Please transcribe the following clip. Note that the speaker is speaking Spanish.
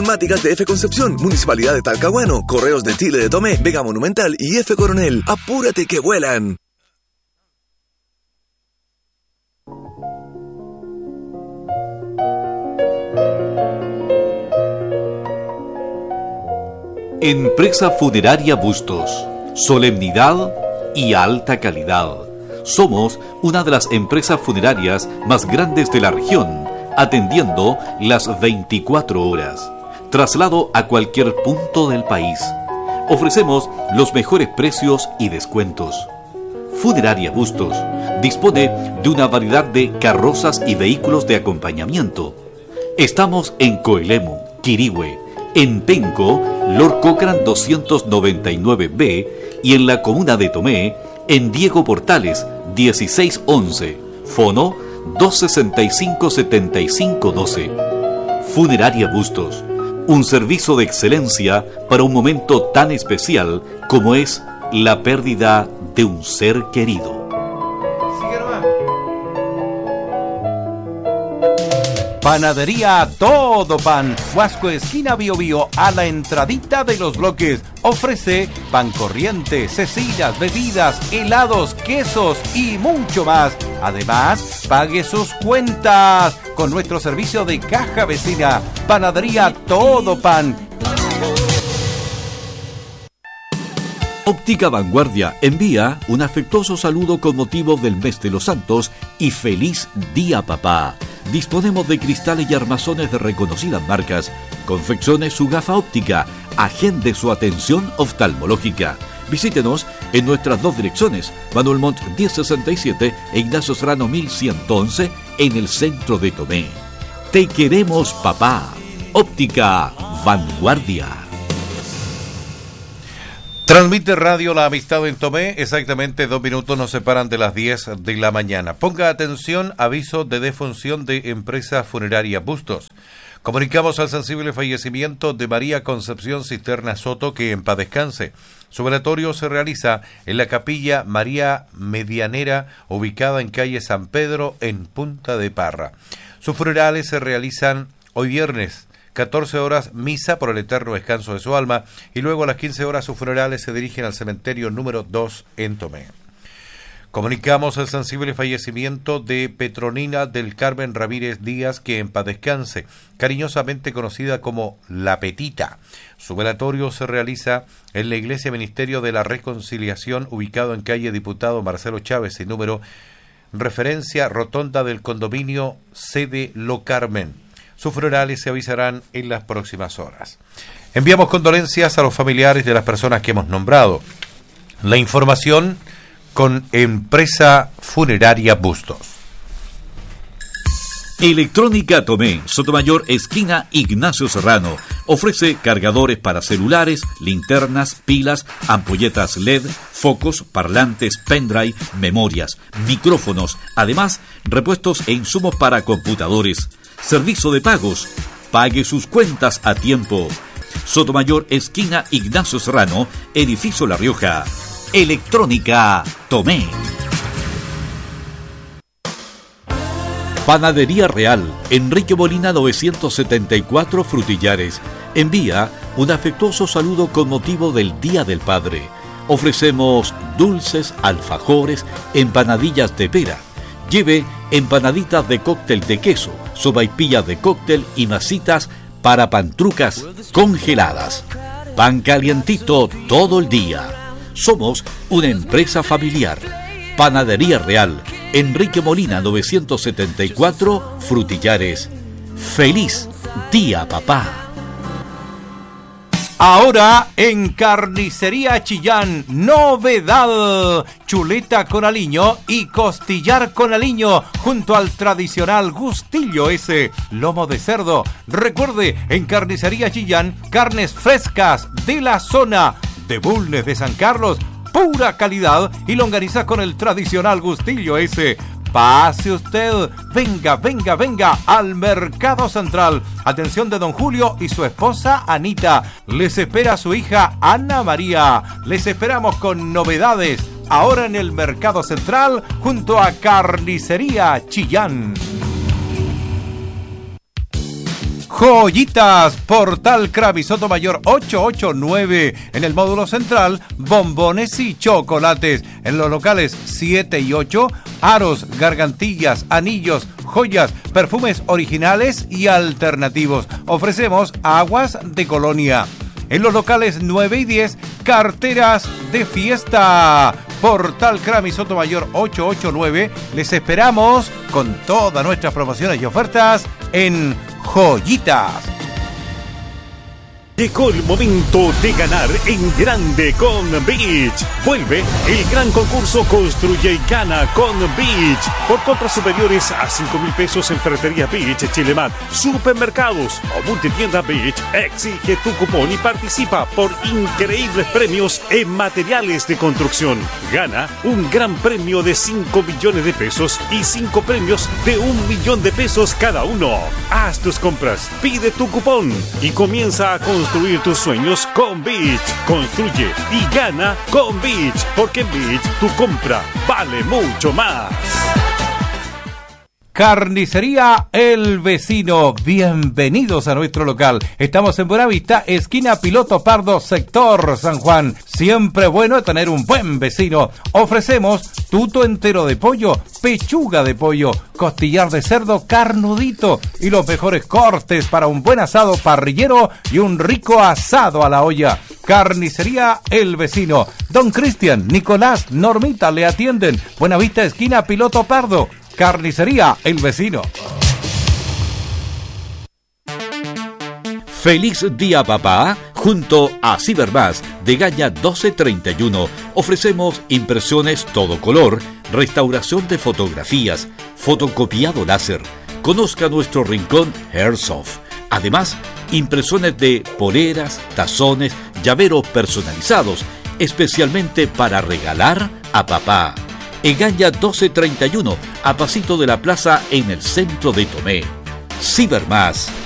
climáticas de F Concepción, Municipalidad de Talcahuano, Correos de Chile de Tomé, Vega Monumental y F Coronel. ¡Apúrate que vuelan! Empresa Funeraria Bustos. Solemnidad y alta calidad. Somos una de las empresas funerarias más grandes de la región, atendiendo las 24 horas. Traslado a cualquier punto del país. Ofrecemos los mejores precios y descuentos. Funeraria Bustos dispone de una variedad de carrozas y vehículos de acompañamiento. Estamos en Coelemu, Quirihue, en Penco, Lord Cochrane 299B y en la comuna de Tomé, en Diego Portales 1611, fono 265-7512. Funeraria Bustos, un servicio de excelencia para un momento tan especial como es la pérdida de un ser querido. Panadería Todo Pan, Huasco esquina Bio Bio, a la entradita de los bloques. Ofrece pan corriente, cecinas, bebidas, helados, quesos y mucho más. Además, pague sus cuentas con nuestro servicio de caja vecina. Panadería Todo Pan. Óptica Vanguardia envía un afectuoso saludo con motivo del mes de los Santos y feliz Día Papá. Disponemos de cristales y armazones de reconocidas marcas. Confeccione su gafa óptica. Agende su atención oftalmológica. Visítenos en nuestras dos direcciones, Manuel Montt 1067 e Ignacio Serrano 1111 en el centro de Tomé. Te queremos, papá. Óptica Vanguardia. Transmite Radio La Amistad en Tomé, exactamente 2 minutos nos separan de las 10 de la mañana. Ponga atención, aviso de defunción de Empresa Funeraria Bustos. Comunicamos al sensible fallecimiento de María Concepción Cisterna Soto, que en paz descanse. Su velatorio se realiza en la Capilla María Medianera, ubicada en calle San Pedro, en Punta de Parra. Sus funerales se realizan hoy viernes, 14 horas, misa por el eterno descanso de su alma, y luego a las 15 horas sus funerales se dirigen al cementerio número 2 en Tomé. Comunicamos el sensible fallecimiento de Petronina del Carmen Ramírez Díaz, que en paz descanse, cariñosamente conocida como La Petita. Su velatorio se realiza en la Iglesia Ministerio de la Reconciliación, ubicado en calle Diputado Marcelo Chávez y número, referencia Rotonda del Condominio, sede Lo Carmen. Sus funerales se avisarán en las próximas horas. Enviamos condolencias a los familiares de las personas que hemos nombrado. La información con Empresa Funeraria Bustos. Electrónica Tomé, Sotomayor esquina Ignacio Serrano. Ofrece cargadores para celulares, linternas, pilas, ampolletas LED, focos, parlantes, pendrive, memorias, micrófonos. Además, repuestos e insumos para computadores. Servicio de pagos. Pague sus cuentas a tiempo. Sotomayor esquina Ignacio Serrano, edificio La Rioja. Electrónica Tomé. Panadería Real, Enrique Molina 974 Frutillares. Envía un afectuoso saludo con motivo del Día del Padre. Ofrecemos dulces, alfajores, empanadillas de pera. Lleve empanaditas de cóctel de queso, sopaipillas de cóctel y masitas para pantrucas congeladas. Pan calientito todo el día. Somos una empresa familiar. Panadería Real, Enrique Molina 974 Frutillares. ¡Feliz Día Papá! Ahora en Carnicería Chillán, novedad, chuleta con aliño y costillar con aliño, junto al tradicional gustillo ese, lomo de cerdo. Recuerde, en Carnicería Chillán, carnes frescas de la zona, de Bulnes de San Carlos, pura calidad, y longaniza con el tradicional gustillo ese. Pase usted, venga al Mercado Central. Atención de don Julio y su esposa Anita. Les espera su hija Ana María. Les esperamos con novedades ahora en el Mercado Central junto a Carnicería Chillán. Joyitas, Portal Krabi Sotomayor 889. En el módulo central, bombones y chocolates. En los locales 7 y 8, aros, gargantillas, anillos, joyas, perfumes originales y alternativos. Ofrecemos aguas de colonia. En los locales 9 y 10, carteras de fiesta. Portal Krabi Sotomayor 889. Les esperamos con todas nuestras promociones y ofertas en Joyitas. Llegó el momento de ganar en grande con Beach. Vuelve el gran concurso Construye y Gana con Beach. Por compras superiores a 5.000 pesos en Ferretería Beach, Chilemat, supermercados o multitienda Beach, exige tu cupón y participa por increíbles premios en materiales de construcción. Gana un gran premio de 5 millones de pesos y 5 premios de 1 millón de pesos cada uno. Haz tus compras, pide tu cupón y comienza a construir tus sueños con Beach. Construye y gana con Beach, porque en Beach tu compra vale mucho más. Carnicería El Vecino, bienvenidos a nuestro local. Estamos en Buenavista, esquina Piloto Pardo, sector San Juan. Siempre bueno tener un buen vecino. Ofrecemos tuto entero de pollo, pechuga de pollo, costillar de cerdo carnudito y los mejores cortes para un buen asado parrillero y un rico asado a la olla. Carnicería El Vecino. Don Cristian, Nicolás, Normita le atienden. Buenavista, esquina Piloto Pardo. Carnicería El Vecino. Feliz Día Papá. Junto a Cibermás de Gaña 1231 ofrecemos impresiones todo color, restauración de fotografías, fotocopiado láser. Conozca nuestro rincón Airsoft. Además, impresiones de poleras, tazones, llaveros personalizados, especialmente para regalar a papá. Egaña 1231, a pasito de la plaza en el centro de Tomé. Cibermás,